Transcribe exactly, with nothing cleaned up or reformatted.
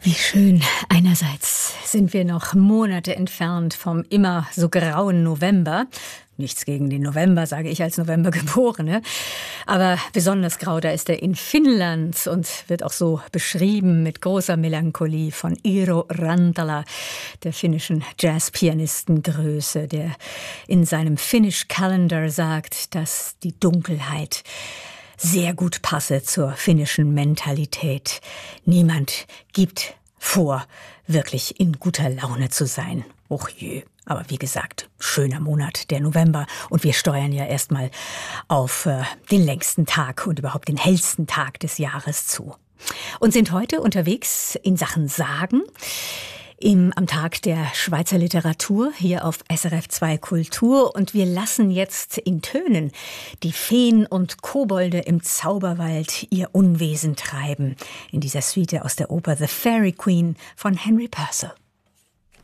Wie schön. Einerseits sind wir noch Monate entfernt vom immer so grauen November. Nichts gegen den November, sage ich als Novembergeborene. Aber besonders grau, da ist er in Finnland und wird auch so beschrieben mit großer Melancholie von Eero Rantala, der finnischen Jazzpianistengröße, der in seinem Finnish Calendar sagt, dass die Dunkelheit sehr gut passe zur finnischen Mentalität. Niemand gibt vor, wirklich in guter Laune zu sein. Och je. Aber wie gesagt, schöner Monat, der November. Und wir steuern ja erstmal auf äh, den längsten Tag und überhaupt den hellsten Tag des Jahres zu. Und sind heute unterwegs in Sachen Sagen. Im, am Tag der Schweizer Literatur hier auf S R F zwei Kultur. Und wir lassen jetzt in Tönen die Feen und Kobolde im Zauberwald ihr Unwesen treiben. In dieser Suite aus der Oper The Fairy Queen von Henry Purcell.